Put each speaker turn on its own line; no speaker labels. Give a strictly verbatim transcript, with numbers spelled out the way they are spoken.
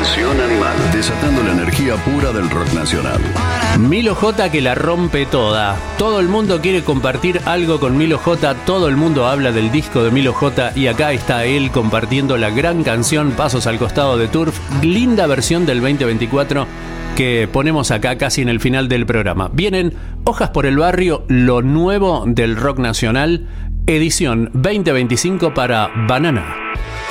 Canción Animal, desatando la energía pura del rock nacional.
Milo J que la rompe toda. Todo el mundo quiere compartir algo con Milo J. Todo el mundo habla del disco de Milo J. Y acá está él compartiendo la gran canción Pasos al costado de Turf. Linda versión del veinte veinticuatro que ponemos acá casi en el final del programa. Vienen Hojas por el Barrio, lo nuevo del rock nacional, edición veinte veinticinco para Banana.